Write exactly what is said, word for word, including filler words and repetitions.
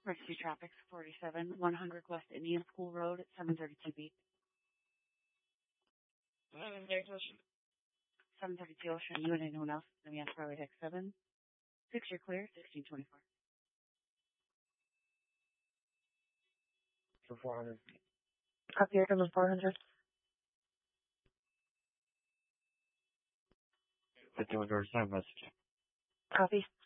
Rescue Tropics forty-seven, one hundred West Indian School Road at seven thirty-two B. seven thirty-two Ocean. seven thirty-two Ocean. You and anyone else? Let me ask Highway Deck seven. Six, you're clear. sixteen twenty-four. For four hundred. Copy item of four hundred. fifty-one door sign message. Copy.